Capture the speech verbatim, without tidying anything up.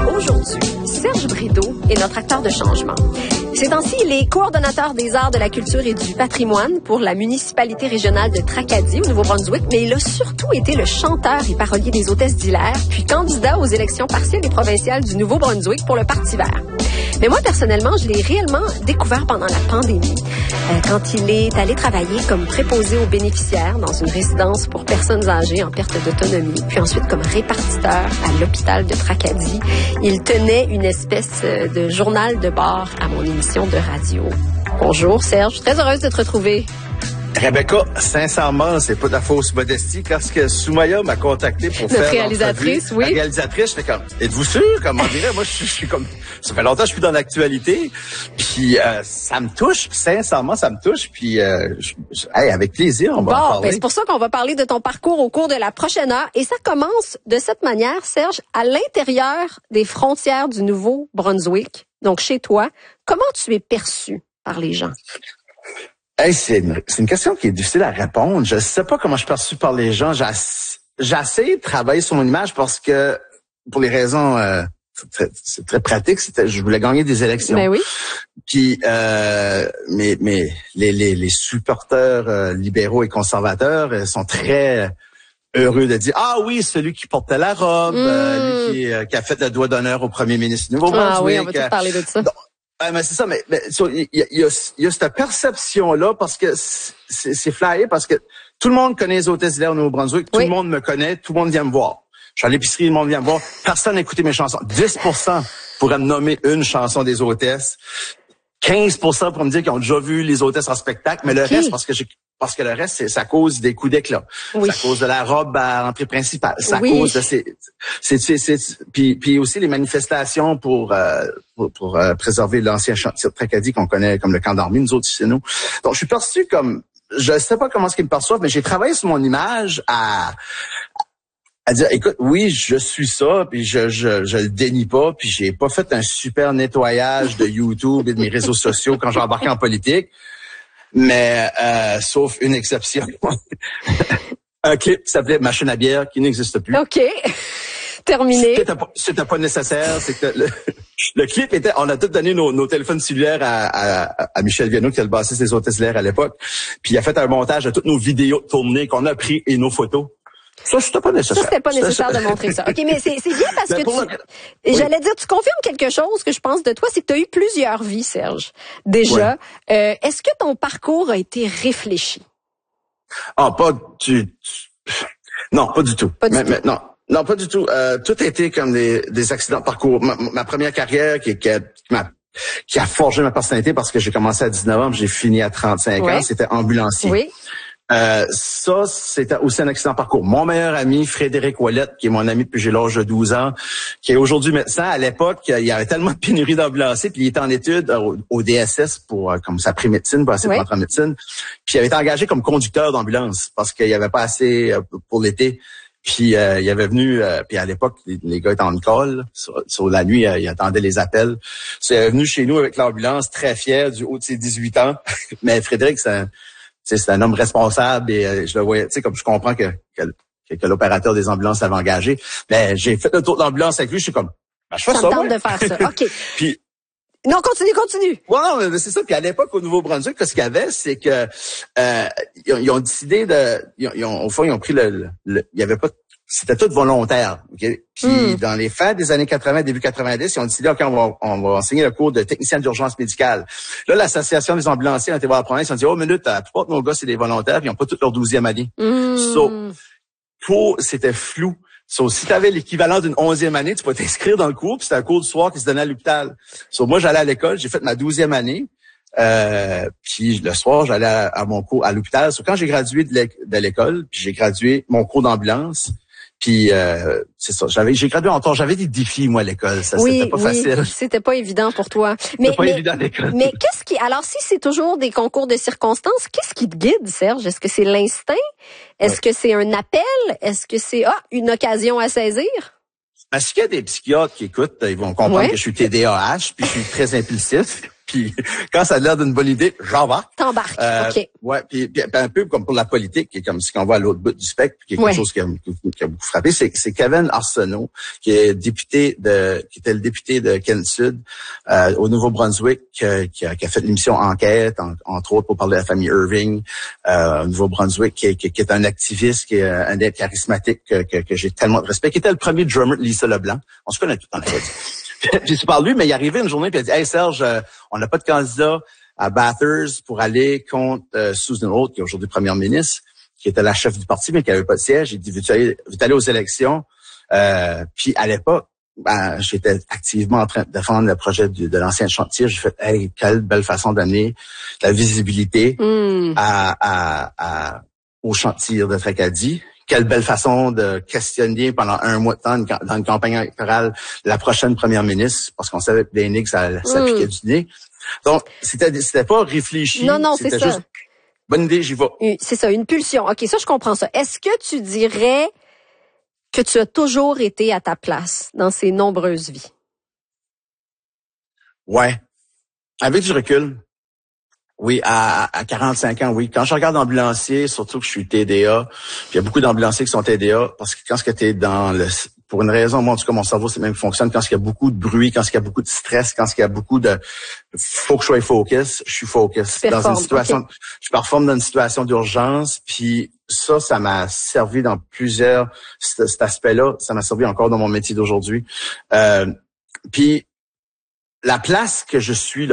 Aujourd'hui, Serge Brideau est notre acteur de changement. Ces temps-ci, il est coordonnateur des arts, de la culture et du patrimoine pour la municipalité régionale de Tracadie au Nouveau-Brunswick, mais il a surtout été le chanteur et parolier des Hôtesses d'Hilaire, puis candidat aux élections partielles et provinciales du Nouveau-Brunswick pour le Parti vert. Mais moi, personnellement, je l'ai réellement découvert pendant la pandémie, euh, quand il est allé travailler comme préposé aux bénéficiaires dans une résidence pour personnes âgées en perte d'autonomie, puis ensuite comme répartiteur à l'hôpital de Tracadie. Il tenait une espèce de journal de bord à mon émission de radio. Bonjour Serge, très heureuse de te retrouver. Rebecca, sincèrement, c'est pas de la fausse modestie. Lorsque Soumaya m'a contacté pour Notre faire réalisatrice, oui. La réalisatrice, j'étais comme, êtes-vous sûr? Comment dirais moi, je, je suis comme, ça fait longtemps que je suis dans l'actualité, puis euh, ça me touche, sincèrement, ça me touche, puis euh, je, je, hey, avec plaisir, on va bon, en parler. Ben c'est pour ça qu'on va parler de ton parcours au cours de la prochaine heure, et ça commence de cette manière, Serge, à l'intérieur des frontières du Nouveau-Brunswick, donc chez toi. Comment tu es perçu par les gens? Hey, c'est une, c'est une question qui est difficile à répondre. Je sais pas comment je suis perçu par les gens. J'ass- J'essaie de travailler sur mon image parce que, pour les raisons, euh, c'est, très, c'est très pratique, c'était, je voulais gagner des élections. Ben oui. Puis, euh, mais, mais les, les, les supporters euh, libéraux et conservateurs euh, sont très heureux de dire, ah oui, celui qui portait la robe, Mm. euh, lui qui, euh, qui a fait le doigt d'honneur au premier ministre du Nouveau-Brunswick. Ah oui, on va tout parler de ça. Donc, Ah, mais c'est ça, mais il y, y, y, a, y a cette perception-là parce que c'est, c'est flyé, parce que tout le monde connaît les Hôtesses d'Hilaire au Nouveau-Brunswick, tout oui. le monde me connaît, tout le monde vient me voir. Je suis à l'épicerie, le monde vient me voir, personne n'a écouté mes chansons. dix pour cent pourraient me nommer une chanson des Hôtesses, quinze pour cent pour me dire qu'ils ont déjà vu les Hôtesses en spectacle, mais okay. le reste, parce que j'ai parce que le reste, c'est, c'est à cause des coups d'éclat. Oui. C'est à cause de la robe à l'entrée principale. C'est à oui. cause de ces, c'est, c'est, c'est, puis, puis aussi les manifestations pour, euh, pour, pour euh, préserver l'ancien chantier de Tracadie qu'on connaît comme le camp d'armée, nous autres chez nous. Donc, je suis perçu comme, je sais pas comment est-ce qu'ils me perçoivent, mais j'ai travaillé sur mon image à, à dire, écoute, oui, je suis ça, puis je, je, je le dénie pas, puis j'ai pas fait un super nettoyage de YouTube et de mes réseaux sociaux quand j'ai embarqué en politique. Mais euh, sauf une exception. Un clip qui s'appelait Machine à bière qui n'existe plus. OK. Terminé. C'était pas, c'était pas nécessaire. C'est que le, le clip était, on a tous donné nos, nos téléphones cellulaires à, à, à Michel Viano, qui a le bassiste des Hôtesses d'Hilaire à l'époque. Puis il a fait un montage de toutes nos vidéos tournées qu'on a pris et nos photos. Ça, c'était pas nécessaire. Ça, c'était pas nécessaire ça, de montrer ça. OK, mais c'est, c'est bien parce que tu... Oui. J'allais dire, tu confirmes quelque chose que je pense de toi, c'est que tu as eu plusieurs vies, Serge. Déjà. Oui. Euh, est-ce que ton parcours a été réfléchi? Ah, pas du... Non, pas du tout. Pas du mais, tout. Mais, non. Non, pas du tout. Euh, tout a été comme des, des accidents de parcours. Ma, ma première carrière qui, qui, a, qui, m'a, qui a forgé ma personnalité parce que j'ai commencé à dix-neuf ans, j'ai fini à trente-cinq oui. ans, c'était ambulancier. Oui. Euh, ça, c'était aussi un accident de parcours. Mon meilleur ami, Frédéric Ouellette, qui est mon ami depuis j'ai l'âge de douze ans, qui est aujourd'hui médecin, à l'époque, il y avait tellement de pénurie d'ambulanciers, puis il était en études au, au D S S pour comme sa pré-médecine, pour essayer de rentrer en médecine. Puis il avait été engagé comme conducteur d'ambulance parce qu'il n'y avait pas assez pour l'été. Puis euh, il avait venu, euh, puis à l'époque, les, les gars étaient en call. Sur, sur la nuit, euh, ils attendaient les appels. So, il est venu chez nous avec l'ambulance, très fier, du haut de ses dix-huit ans. Mais Frédéric, c'est un, c'est un homme responsable et euh, je le voyais, tu sais, comme je comprends que, que, que l'opérateur des ambulances l'avait engagé. Mais j'ai fait le tour d'ambulance avec lui, je suis comme, ben, je fais ça. Ça me tente de faire ça. OK. Puis, non, continue, continue. Ouais, non, mais c'est ça. Puis à l'époque, au Nouveau-Brunswick, ce qu'il y avait, c'est que euh, ils, ont, ils ont décidé de, ils ont, ils ont, au fond, ils ont pris le, le, le il y avait pas, c'était tout volontaire. Okay? Puis mm. dans les fins des années quatre-vingts, début quatre-vingt-dix, ils ont décidé, ok, on va, on va enseigner le cours de technicien d'urgence médicale. Là, l'association des ambulanciers a été voir la province, ils ont dit, oh minute, la plupart de nos gars, c'est des volontaires, puis ils n'ont pas toute leur douzième année. Mm. So, pour, c'était flou. So, si tu avais l'équivalent d'une onzième année, tu pouvais t'inscrire dans le cours, puis c'était un cours du soir qui se donnait à l'hôpital. So, moi, j'allais à l'école, j'ai fait ma douzième année, euh, puis le soir, j'allais à, à mon cours à l'hôpital. So, quand j'ai gradué de l'école, puis j'ai gradué mon cours d'ambulance, puis euh, c'est ça, j'avais j'ai gradué en temps, j'avais des défis moi à l'école, ça oui, c'était pas oui, facile. C'était pas évident pour toi. Mais c'était pas mais, évident à l'école. Mais qu'est-ce qui alors si c'est toujours des concours de circonstances, qu'est-ce qui te guide, Serge? Est-ce que c'est l'instinct? Est-ce ouais. que c'est un appel? Est-ce que c'est ah, une occasion à saisir? Parce qu'il y a des psychiatres qui écoutent, ils vont comprendre ouais. que je suis T D A H, puis je suis très impulsif. Puis quand ça a l'air d'une bonne idée, j'embarque. T'embarques, Euh, OK. Ouais, puis, puis un peu comme pour la politique, qui est comme ce qu'on voit à l'autre bout du spectre, qui est quelque ouais. chose qui a, qui a beaucoup frappé, c'est, c'est Kevin Arsenault, qui est député de, qui était le député de Kent Sud euh, au Nouveau-Brunswick, euh, qui, a, qui a fait l'émission Enquête, en, entre autres pour parler de la famille Irving euh, au Nouveau-Brunswick, qui, qui, qui est un activiste, qui est un être charismatique que, que, que j'ai tellement de respect, qui était le premier drummer de Lisa Leblanc. On se connaît tout dans la vie. Puis tu parles lui, mais il est arrivé une journée puis il a dit « Hey Serge, euh, on n'a pas de candidat à Bathurst pour aller contre euh, Susan Holt, qui est aujourd'hui première ministre, qui était la chef du parti, mais qui n'avait pas de siège. Il dit « Veux-tu aller, veux-tu aller aux élections? Euh, » Puis à l'époque, ben, j'étais activement en train de défendre le projet du, de l'ancien chantier. J'ai fait « Hey, quelle belle façon d'amener la visibilité mm. à, à, à, au chantier de Tracadie. » Quelle belle façon de questionner pendant un mois de temps dans une campagne électorale la prochaine première ministre, parce qu'on savait que les N I C, ça, ça mm. piquait du nez. Donc, c'était, c'était pas réfléchi. Non, non, c'était c'est juste, ça. Bonne idée, j'y vais. C'est ça, une pulsion. OK, ça, je comprends ça. Est-ce que tu dirais que tu as toujours été à ta place dans ces nombreuses vies? Ouais. Avec du recul. Oui, à, à quarante-cinq ans, oui. Quand je regarde ambulancier, surtout que je suis T D A, puis il y a beaucoup d'ambulanciers qui sont T D A, parce que quand ce que t'es dans le, pour une raison, moi en tout cas mon cerveau c'est même fonctionne quand il y a beaucoup de bruit, quand il y a beaucoup de stress, quand il y a beaucoup de, faut que je sois focus, je suis focus. Performe, dans une situation, okay. Je performe dans une situation d'urgence, puis ça, ça m'a servi dans plusieurs, cet, cet aspect-là, ça m'a servi encore dans mon métier d'aujourd'hui. Euh, puis la place que je suis là,